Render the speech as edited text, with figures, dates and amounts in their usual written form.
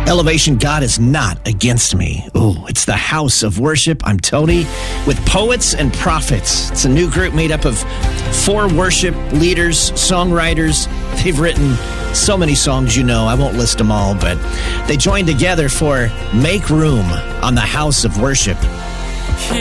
Elevation, God is not against me. Oh, it's the house of worship. I'm Tony with Poets and Prophets. It's a new group made up of 4 worship leaders, songwriters. They've written so many songs, you know. I won't list them all, but they joined together for Make Room on the House of Worship.